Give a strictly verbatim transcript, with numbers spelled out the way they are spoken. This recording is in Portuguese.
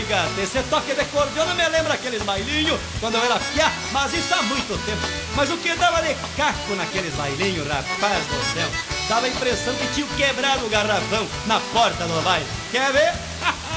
gata, esse toque de cordiona me lembra aqueles bailinhos quando eu era piá, mas isso há muito tempo. Mas o que dava de caco naqueles bailinhos, rapaz do céu, dava a impressão que tinha quebrado o garrafão na porta do baile. Quer ver?